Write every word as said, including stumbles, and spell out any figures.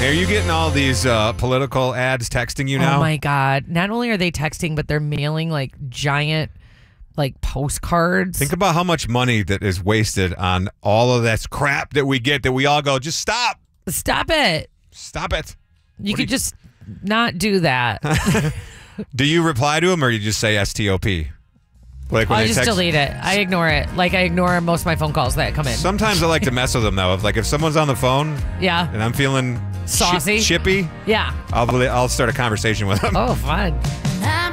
Are you getting all these uh, political ads texting you now? Oh my God. Not only are they texting, but they're mailing like giant like postcards. Think about how much money that is wasted on all of that crap that we get that we all go, just stop. Stop it. Stop it. You What could do you- just not do that. Do you reply to them or you just say S T O P? Like when I they just text- delete it. I ignore it. Like I ignore most of my phone calls that come in. Sometimes I like to mess with them though. If, like if someone's on the phone Yeah. and I'm feeling Saucy. chi- chippy, Yeah. I'll I'll start a conversation with them. Oh, fun.